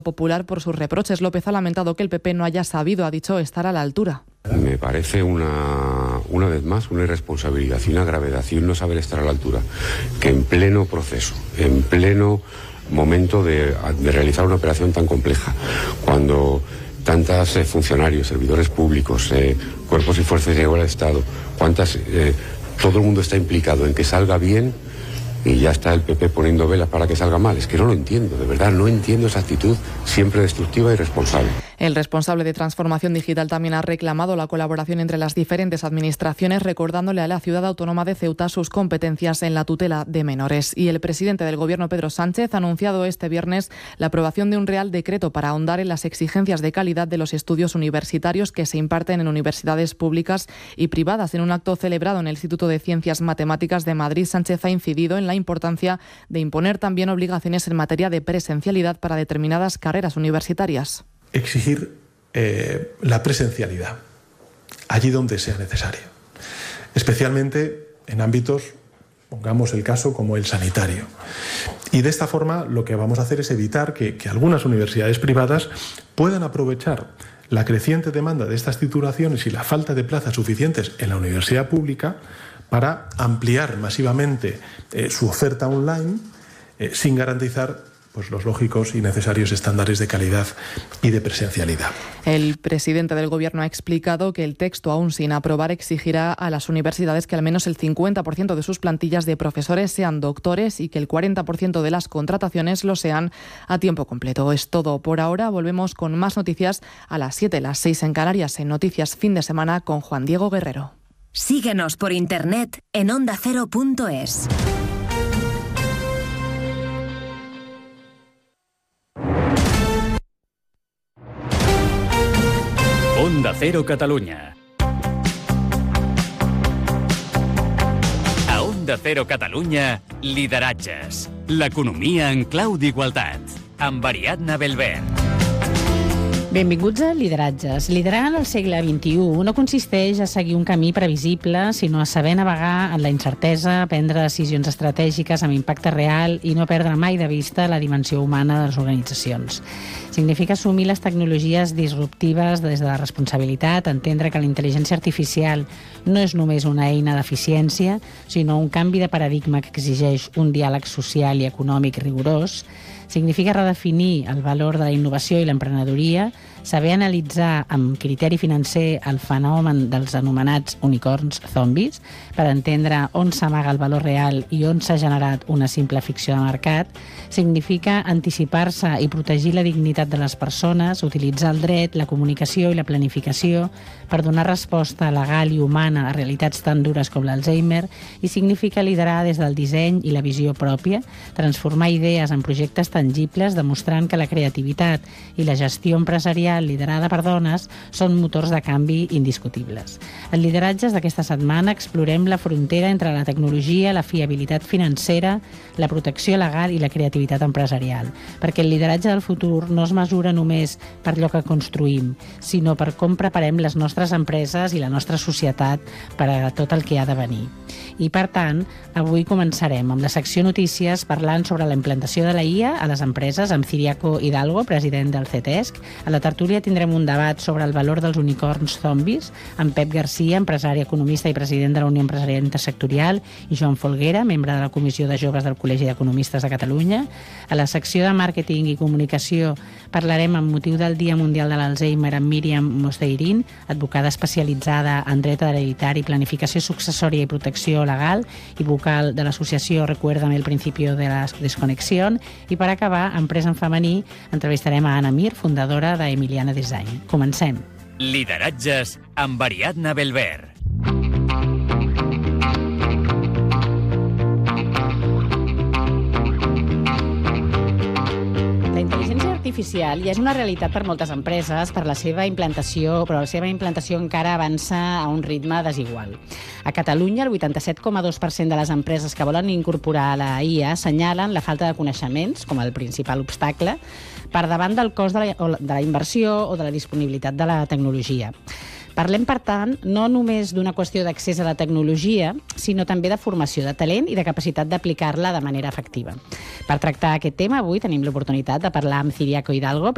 Popular por sus reproches. López ha lamentado que el PP no haya sabido, ha dicho, estar a la altura. Me parece una vez más una irresponsabilidad y una gravedad y un no saber estar a la altura, que en pleno proceso, en pleno momento de realizar una operación tan compleja, cuando tantos funcionarios, servidores públicos, cuerpos y fuerzas de seguridad del Estado, todo el mundo está implicado en que salga bien y ya está el PP poniendo velas para que salga mal. Es que no lo entiendo, de verdad, no entiendo esa actitud siempre destructiva y irresponsable. El responsable de Transformación Digital también ha reclamado la colaboración entre las diferentes administraciones, recordándole a la ciudad autónoma de Ceuta sus competencias en la tutela de menores. Y el presidente del Gobierno, Pedro Sánchez, ha anunciado este viernes la aprobación de un Real Decreto para ahondar en las exigencias de calidad de los estudios universitarios que se imparten en universidades públicas y privadas. En un acto celebrado en el Instituto de Ciencias Matemáticas de Madrid, Sánchez ha incidido en la importancia de imponer también obligaciones en materia de presencialidad para determinadas carreras universitarias. Exigir la presencialidad allí donde sea necesario, especialmente en ámbitos, pongamos el caso como el sanitario. Y de esta forma lo que vamos a hacer es evitar que algunas universidades privadas puedan aprovechar la creciente demanda de estas titulaciones y la falta de plazas suficientes en la universidad pública para ampliar masivamente su oferta online sin garantizar los lógicos y necesarios estándares de calidad y de presencialidad. El presidente del Gobierno ha explicado que el texto, aún sin aprobar, exigirá a las universidades que al menos el 50% de sus plantillas de profesores sean doctores y que el 40% de las contrataciones lo sean a tiempo completo. Es todo por ahora. Volvemos con más noticias a las 7, las 6 en Canarias, en Noticias Fin de Semana con Juan Diego Guerrero. Síguenos por internet en ondacero.es. Onda Cero Catalunya. A Onda Cero Catalunya, lideratges. L'economia en clau d'igualtat. Amb Ariadna Belver. Benvinguts a Lideratges. Liderar en el segle XXI no consisteix a seguir un camí previsible, sinó a saber navegar en la incertesa, prendre decisions estratègiques amb impacte real i no perdre mai de vista la dimensió humana de les organitzacions. Significa assumir les tecnologies disruptives des de la responsabilitat, entendre que la intel·ligència artificial no és només una eina d'eficiència, sinó un canvi de paradigma que exigeix un diàleg social i econòmic rigorós. Significa redefinir el valor de la innovació i l'emprenedoria, saber analitzar amb criteri financer el fenomen dels anomenats unicorns zombis per entendre on s'amaga el valor real i on s'ha generat una simple ficció de mercat. Significa anticipar-se i protegir la dignitat de les persones, utilitzar el dret, la comunicació i la planificació per donar resposta legal i humana a realitats tan dures com l'Alzheimer, i significa liderar des del disseny i la visió pròpia, transformar idees en projectes tangibles, demostrant que la creativitat i la gestió empresarial liderada per dones són motors de canvi indiscutibles. En Lideratges d'aquesta setmana explorem la frontera entre la tecnologia, la fiabilitat financera, la protecció legal i la creativitat empresarial, perquè el lideratge del futur no es mesura només per allò que construïm, sinó per com preparem les nostres empreses i la nostra societat per a tot el que ha de venir. I, per tant, avui començarem amb la secció Notícies parlant sobre la implantació de la IA a les empreses amb Ciriaco Hidalgo, president del CETESC. A la tertúlia tindrem un debat sobre el valor dels unicorns zombis amb Pep Garcia, empresari, economista i president de la Unió Empresarial Intersectorial, i Joan Folguera, membre de la Comissió de Joves del Col·legi d'Economistes de Catalunya. A la secció de Màrqueting i Comunicació parlarem amb motiu del Dia Mundial de l'Alzheimer amb Míriam Mosteirín, advocada especialitzada en dret hereditari, planificació successòria i protecció legal i vocal de l'associació Recuérdame el principio de la desconexión. I per acabar, empresa en femení, entrevistarem a Anna Mir, fundadora d'Emiliana Design. Comencem. Lideratges amb Ariadna Belver. La intel·ligència artificial ja és una realitat per moltes empreses, per la seva implantació, però la seva implantació encara avança a un ritme desigual. A Catalunya, el 87,2% de les empreses que volen incorporar la IA assenyalen la falta de coneixements com el principal obstacle per davant del cost de la inversió o de la disponibilitat de la tecnologia. Parlem, per tant, no només d'una qüestió d'accés a la tecnologia, sinó també de formació de talent i de capacitat d'aplicar-la de manera efectiva. Per tractar aquest tema, avui tenim l'oportunitat de parlar amb Ciriaco Hidalgo,